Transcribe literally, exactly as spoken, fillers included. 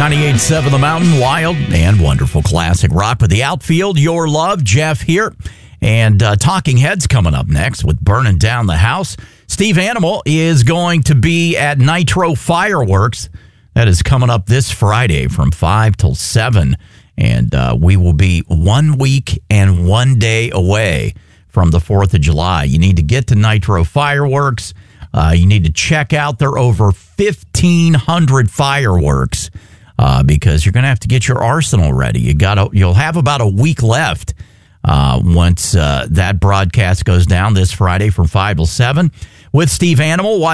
ninety-eight point seven The Mountain, wild and wonderful classic rock with the outfield. Your love, Jeff here. And uh, Talking Heads coming up next with Burning Down the House. Steve Animal is going to be at Nitro Fireworks. That is coming up this Friday from five till seven. And uh, we will be one week and one day away from the fourth of July. You need to get to Nitro Fireworks. Uh, you need to check out their over fifteen hundred fireworks uh, because you're going to have to get your arsenal ready. You got you'll have about a week left uh, once uh, that broadcast goes down this Friday from five till seven with Steve Animal.